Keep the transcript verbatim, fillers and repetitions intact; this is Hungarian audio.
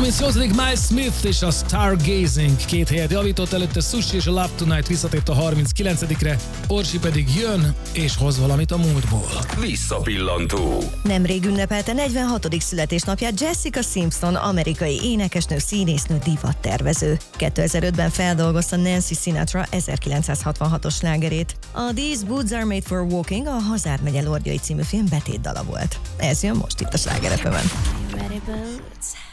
harmincnyolcadik Miles Smith és a Stargazing két helyet javított, előtte Sushi és a Love Tonight visszatért a harminckilencedikre, Orsi pedig jön és hoz valamit a múltból. Visszapillantó. Nemrég ünnepelte negyvenhatodik születésnapját Jessica Simpson, amerikai énekesnő, színésznő, divattervező. kétezer-ötben feldolgozta Nancy Sinatra ezerkilencszázhatvanhatos slágerét. A These Boots Are Made for Walking a Hazard megye lordjai című film betétdala volt. Ez jön most itt a Sláger ef emen. Ready, boots?